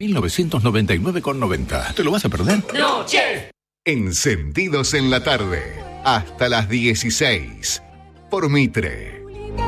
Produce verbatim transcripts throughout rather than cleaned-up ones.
mil novecientos noventa y nueve con noventa. ¿Te lo vas a perder? ¡No, che! Encendidos en la tarde, hasta las dieciséis, por Mitre.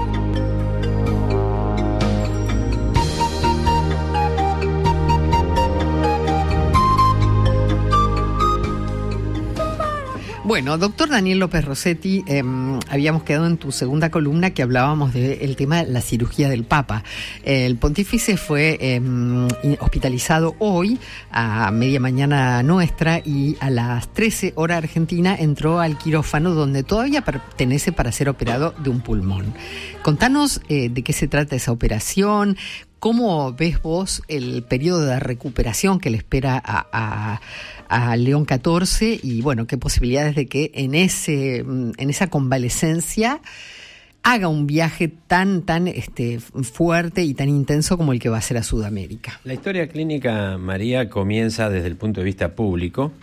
Bueno, doctor Daniel López Rossetti, eh, habíamos quedado en tu segunda columna que hablábamos del tema de la cirugía del Papa. El pontífice fue eh, hospitalizado hoy a media mañana nuestra y a las trece hora argentina entró al quirófano donde todavía pertenece para ser operado de un pulmón. Contanos eh, de qué se trata esa operación. ¿Cómo ves vos el periodo de recuperación que le espera a, a, a León catorce? Y bueno, qué posibilidades de que en ese en esa convalecencia haga un viaje tan tan este fuerte y tan intenso como el que va a hacer a Sudamérica. La historia clínica, María, comienza desde el punto de vista público.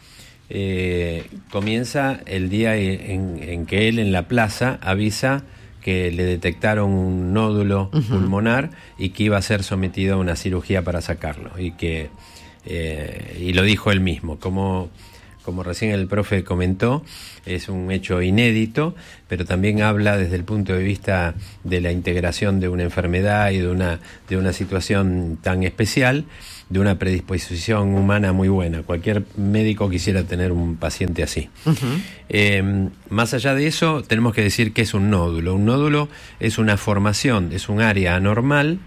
Eh, comienza el día en, en que él en la plaza avisa que le detectaron un nódulo uh-huh. pulmonar y que iba a ser sometido a una cirugía para sacarlo, y que eh, y lo dijo él mismo, como como recién el profe comentó, es un hecho inédito, pero también habla desde el punto de vista de la integración de una enfermedad y de una de una situación tan especial, de una predisposición humana muy buena. Cualquier médico quisiera tener un paciente así. Uh-huh. Eh, más allá de eso, tenemos que decir que es un nódulo. Un nódulo es una formación, es un área anormal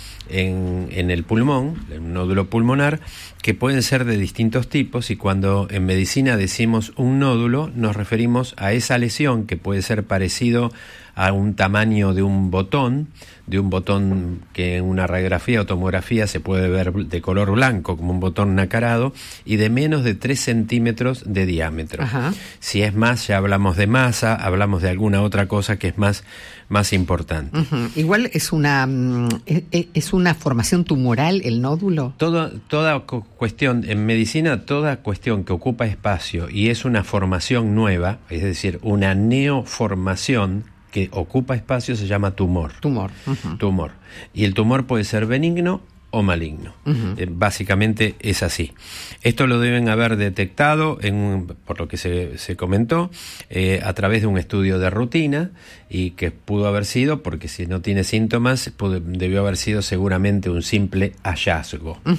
en, en el pulmón, un nódulo pulmonar, que pueden ser de distintos tipos, y cuando en medicina decimos un nódulo, nos referimos a esa lesión que puede ser parecido a un tamaño de un botón, de un botón que en una radiografía o tomografía se puede ver de color blanco, como un botón nacarado, y de menos de tres centímetros de diámetro. Ajá. Si es más, ya hablamos de masa, hablamos de alguna otra cosa que es más, más importante. Uh-huh. Igual es una, es, es una formación tumoral el nódulo. Todo, toda cuestión, en medicina, toda cuestión que ocupa espacio y es una formación nueva, es decir, una neoformación que ocupa espacio, se llama tumor. Tumor. Uh-huh. Tumor. Y el tumor puede ser benigno o maligno. Uh-huh. Eh, básicamente es así. Esto lo deben haber detectado, en un, por lo que se, se comentó, eh, a través de un estudio de rutina, y que pudo haber sido, porque si no tiene síntomas, pudo, debió haber sido seguramente un simple hallazgo. Uh-huh.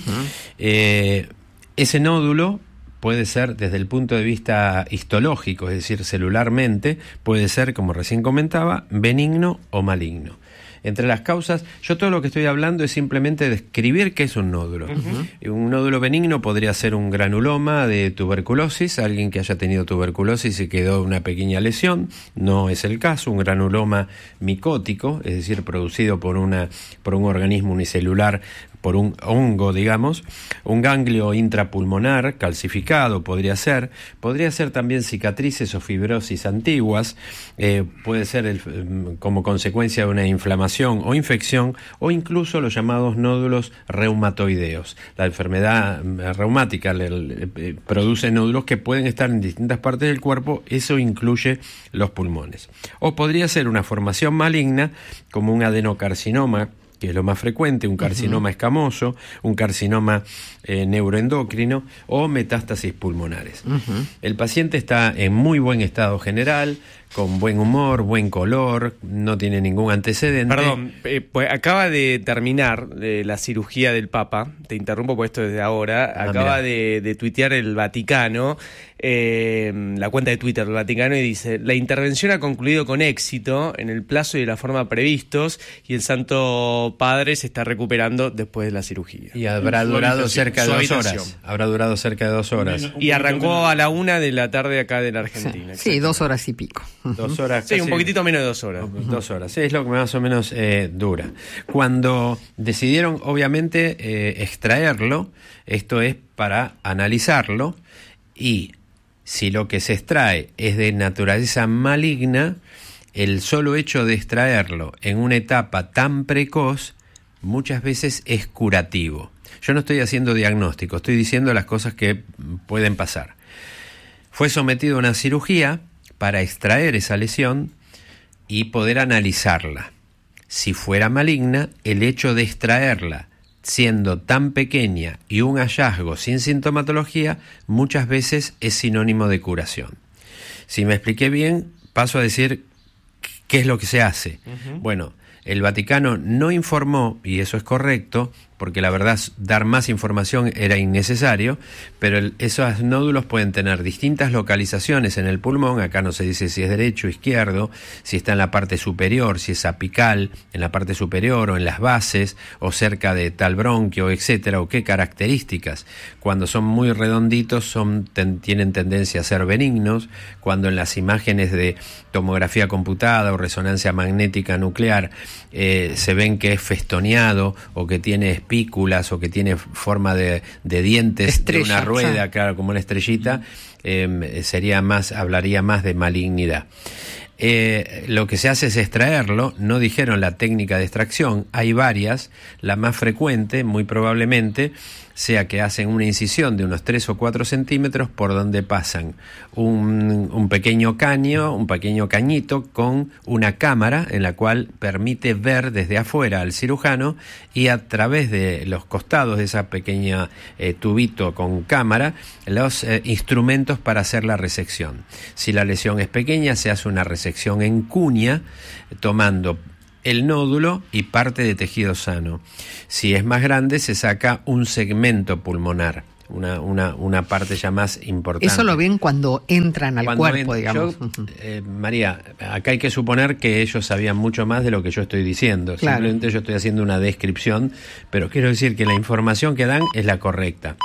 Eh, ese nódulo puede ser, desde el punto de vista histológico, es decir, celularmente, puede ser, como recién comentaba, benigno o maligno. Entre las causas, yo todo lo que estoy hablando es simplemente describir qué es un nódulo. Uh-huh. Un nódulo benigno podría ser un granuloma de tuberculosis, alguien que haya tenido tuberculosis y quedó una pequeña lesión. No es el caso. Un granuloma micótico, es decir, producido por una por un organismo unicelular, por un hongo, digamos. Un ganglio intrapulmonar calcificado podría ser. Podría ser también cicatrices o fibrosis antiguas. Eh, puede ser el, como consecuencia de una inflamación o infección, o incluso los llamados nódulos reumatoideos. La enfermedad reumática le, le, le, produce nódulos que pueden estar en distintas partes del cuerpo, eso incluye los pulmones. O podría ser una formación maligna, como un adenocarcinoma, que es lo más frecuente, un carcinoma uh-huh. escamoso, un carcinoma eh, neuroendocrino, o metástasis pulmonares. Uh-huh. El paciente está en muy buen estado general, con buen humor, buen color, no tiene ningún antecedente. Perdón, eh, pues acaba de terminar eh, la cirugía del Papa, te interrumpo por esto desde ahora, ah, acaba de, de tuitear el Vaticano, eh, la cuenta de Twitter del Vaticano, y dice: la intervención ha concluido con éxito en el plazo y de la forma previstos, y el Santo Padre se está recuperando después de la cirugía. Y habrá durado cerca de dos horas. Habrá durado cerca de dos horas. Y arrancó a la una de la tarde acá de la Argentina. Sí, sí, dos horas y pico. Dos horas. Sí, casi, un poquitito menos de dos horas. Dos horas, sí, es lo que más o menos eh, dura. Cuando decidieron, obviamente, eh, extraerlo, esto es para analizarlo, y si lo que se extrae es de naturaleza maligna, el solo hecho de extraerlo en una etapa tan precoz muchas veces es curativo. Yo no estoy haciendo diagnóstico, estoy diciendo las cosas que pueden pasar. Fue sometido a una cirugía para extraer esa lesión y poder analizarla. Si fuera maligna, el hecho de extraerla siendo tan pequeña y un hallazgo sin sintomatología, muchas veces es sinónimo de curación. Si me expliqué bien, paso a decir qué es lo que se hace. Uh-huh. Bueno, el Vaticano no informó, y eso es correcto, porque la verdad dar más información era innecesario, pero el, esos nódulos pueden tener distintas localizaciones en el pulmón. Acá no se dice si es derecho o izquierdo, si está en la parte superior, si es apical, en la parte superior o en las bases, o cerca de tal bronquio, etcétera, o qué características. Cuando son muy redonditos son, ten, tienen tendencia a ser benignos. Cuando en las imágenes de tomografía computada o resonancia magnética nuclear eh, se ven que es festoneado o que tiene espículas o que tiene forma de, de dientes Estrella, de una rueda, sí. Claro, como una estrellita, eh, sería más, hablaría más de malignidad. Eh, lo que se hace es extraerlo. No dijeron la técnica de extracción, hay varias. La más frecuente, muy probablemente, sea que hacen una incisión de unos tres o cuatro centímetros por donde pasan un, un pequeño caño, un pequeño cañito con una cámara en la cual permite ver desde afuera al cirujano, y a través de los costados de esa pequeña eh, tubito con cámara, los eh, instrumentos para hacer la resección. Si la lesión es pequeña, se hace una resección en cuña, tomando el nódulo y parte de tejido sano. Si es más grande, se saca un segmento pulmonar, una, una, una parte ya más importante. Eso lo ven cuando entran al cuando cuerpo, en, digamos. Yo, eh, María, acá hay que suponer que ellos sabían mucho más de lo que yo estoy diciendo. Claro. Simplemente yo estoy haciendo una descripción, pero quiero decir que la información que dan es la correcta.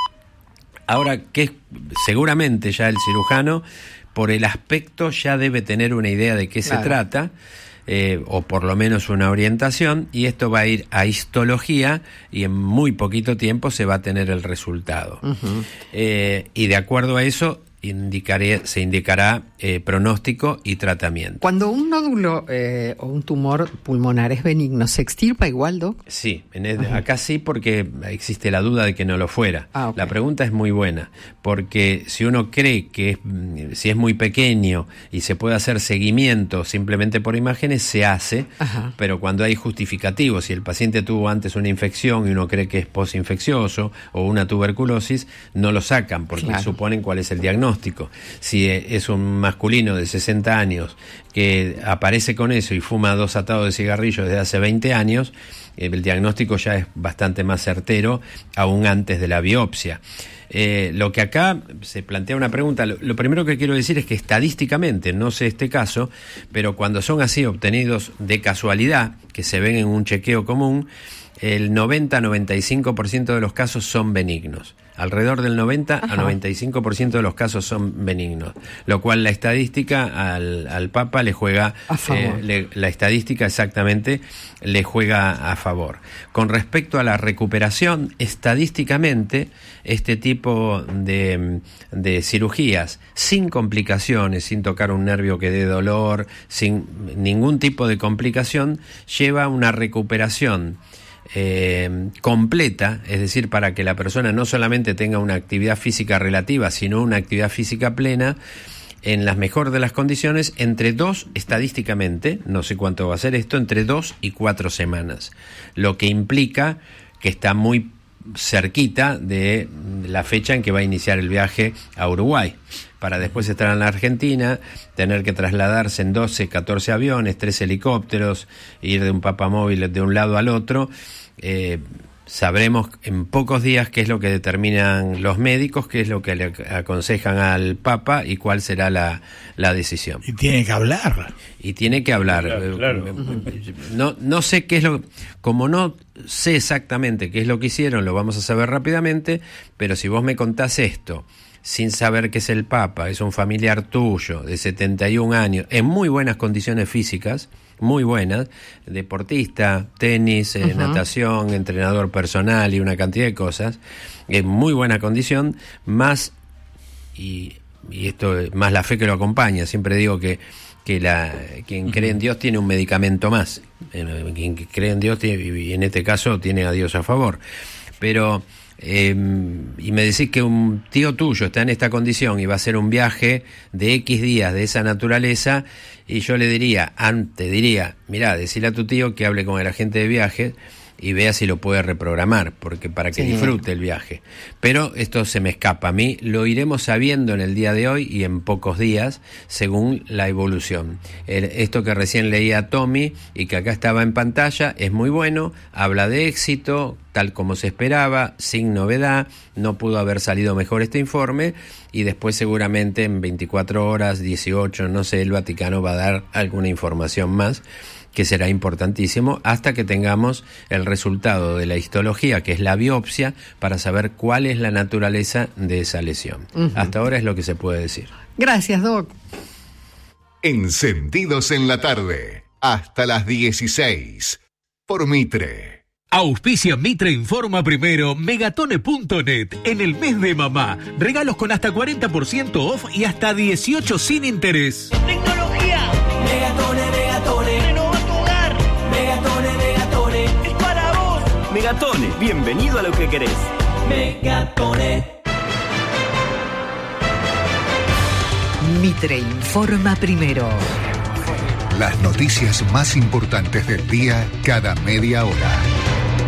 Ahora, que seguramente ya el cirujano, por el aspecto, ya debe tener una idea de qué claro. se trata. Eh, o por lo menos una orientación, y esto va a ir a histología y en muy poquito tiempo se va a tener el resultado. Uh-huh. Eh, y de acuerdo a eso indicaré, se indicará eh, pronóstico y tratamiento. Cuando un nódulo eh, o un tumor pulmonar es benigno, ¿se extirpa igual, Doc? Sí, en el, uh-huh. acá sí, porque existe la duda de que no lo fuera. Ah, okay. La pregunta es muy buena, porque si uno cree que es, si es muy pequeño y se puede hacer seguimiento simplemente por imágenes, se hace, uh-huh. pero cuando hay justificativos, si el paciente tuvo antes una infección y uno cree que es posinfeccioso o una tuberculosis, no lo sacan porque claro. suponen cuál es el diagnóstico. Si es un masculino de sesenta años que aparece con eso y fuma dos atados de cigarrillos desde hace veinte años, el diagnóstico ya es bastante más certero, aún antes de la biopsia. Eh, lo que acá se plantea una pregunta, lo, lo primero que quiero decir es que estadísticamente, no sé este caso, pero cuando son así obtenidos de casualidad, que se ven en un chequeo común, el noventa a noventa y cinco por ciento de los casos son benignos. Alrededor del noventa a noventa y cinco por ciento de los casos son benignos, lo cual la estadística al, al Papa le juega, a favor. Eh, le, la estadística exactamente le juega a favor. Con respecto a la recuperación, estadísticamente, este tipo de, de cirugías sin complicaciones, sin tocar un nervio que dé dolor, sin ningún tipo de complicación, lleva una recuperación Eh, completa, es decir, para que la persona no solamente tenga una actividad física relativa, sino una actividad física plena, en las mejores de las condiciones, entre dos, estadísticamente, no sé cuánto va a ser esto, entre dos y cuatro semanas, lo que implica que está muy cerquita de la fecha en que va a iniciar el viaje a Uruguay, para después estar en la Argentina, tener que trasladarse en doce, catorce aviones, tres helicópteros, ir de un papamóvil de un lado al otro. Eh, sabremos en pocos días qué es lo que determinan los médicos, qué es lo que le aconsejan al Papa y cuál será la, la decisión. Y tiene que hablar. Y tiene que hablar. Claro, claro. No, no sé qué es lo... Como no sé exactamente qué es lo que hicieron, lo vamos a saber rápidamente, pero si vos me contás esto, sin saber qué es el Papa, es un familiar tuyo de setenta y un años, en muy buenas condiciones físicas, muy buenas, deportista, tenis, eh, uh-huh. natación, entrenador personal y una cantidad de cosas, en muy buena condición, más, y, y esto más la fe que lo acompaña. Siempre digo que, que la, quien uh-huh. cree en Dios tiene un medicamento más, eh, quien cree en Dios tiene, y en este caso tiene a Dios a favor, pero... Eh, y me decís que un tío tuyo está en esta condición y va a hacer un viaje de X días de esa naturaleza, y yo le diría, antes diría, mirá, decile a tu tío que hable con el agente de viaje y vea si lo puede reprogramar, porque para que sí. disfrute el viaje. Pero esto se me escapa a mí, lo iremos sabiendo en el día de hoy y en pocos días, según la evolución. El, esto que recién leía Tommy y que acá estaba en pantalla es muy bueno, habla de éxito, tal como se esperaba, sin novedad, no pudo haber salido mejor este informe, y después seguramente en veinticuatro horas, dieciocho, no sé, el Vaticano va a dar alguna información más, que será importantísimo hasta que tengamos el resultado de la histología, que es la biopsia, para saber cuál es la naturaleza de esa lesión. Uh-huh. Hasta ahora es lo que se puede decir. Gracias, Doc. Encendidos en la tarde, hasta las dieciséis, por Mitre. Auspicia Mitre Informa Primero, megatone punto net. En el mes de mamá, regalos con hasta cuarenta por ciento off y hasta dieciocho sin interés. Tecnología, Megatone, Megatone, renova tu hogar. Megatone, Megatone, es para vos. Megatone, bienvenido a lo que querés. Megatone. Mitre Informa Primero. Las noticias más importantes del día cada media hora.